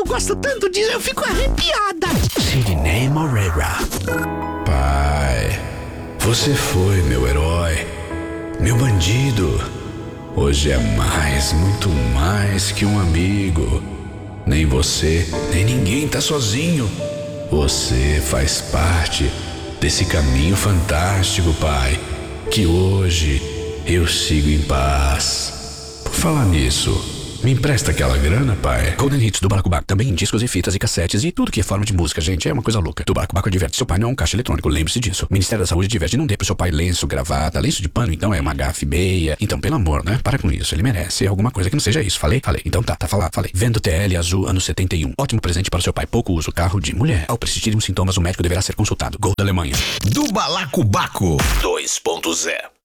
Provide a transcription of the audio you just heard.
gosto tanto disso, eu fico arrepiada. Sidney Moreira. Pai, você foi meu herói, meu bandido. Hoje é mais, muito mais que um amigo. Nem você, nem ninguém tá sozinho. Você faz parte desse caminho fantástico, pai, que hoje eu sigo em paz. Por falar nisso, me empresta aquela grana, pai? Golden Hits do Balacobaco, também em discos e fitas e cassetes e tudo que é forma de música, gente, é uma coisa louca. Do Balacobaco adverte, seu pai não é um caixa eletrônico, lembre-se disso. Ministério da Saúde adverte, não dê pro seu pai lenço, gravata, lenço de pano, então é uma gafe meia. Então, pelo amor, né? Para com isso, ele merece alguma coisa que não seja isso. Falei? Então tá falado, falei. Vendo TL azul, ano 71. Ótimo presente para o seu pai, pouco uso, carro de mulher. Ao persistirem os sintomas, o médico deverá ser consultado. Gol da Alemanha. Do Balacobaco 2.0